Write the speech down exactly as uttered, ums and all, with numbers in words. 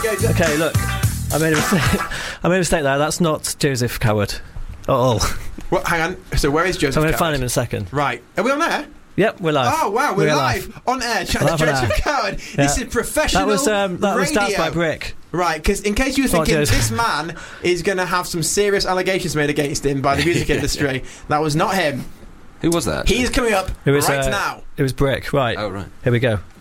go. Okay, look, I made a mistake. I made a mistake there. That's not Joseph Coward at all. Well, hang on. So where is Joseph So I'm going Coward? to find him in a second. Right. Are we on air? Yep, we're live. Oh, wow, we're, we're live. live on air. Chatting Live to on Joseph air. Coward. Yeah. This is professional That was um, that was radio. Dance by Brick. Right, because in case you were Not thinking Joseph. this man is going to have some serious allegations made against him by the music industry, that was not him. Who was that? He is coming up It was, right uh, now. It was Brick, right. Oh, right. Here we go.